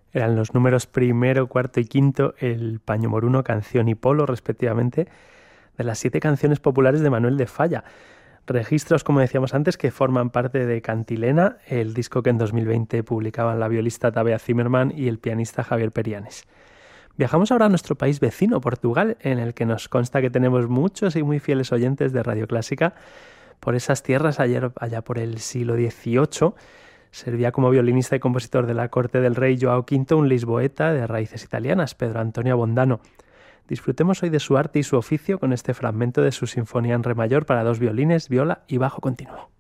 Eran los números primero, cuarto y quinto, el Paño Moruno, Canción y Polo, respectivamente, de las 7 canciones populares de Manuel de Falla. Registros, como decíamos antes, que forman parte de Cantilena, el disco que en 2020 publicaban la violista Tabea Zimmerman y el pianista Javier Perianes. Viajamos ahora a nuestro país vecino, Portugal, en el que nos consta que tenemos muchos y muy fieles oyentes de Radio Clásica. Por esas tierras, allá por el siglo XVIII, servía como violinista y compositor de la corte del rey Joao V un lisboeta de raíces italianas, Pedro Antonio Bondano. Disfrutemos hoy de su arte y su oficio con este fragmento de su Sinfonía en Re mayor para 2 violines, viola y bajo continuo.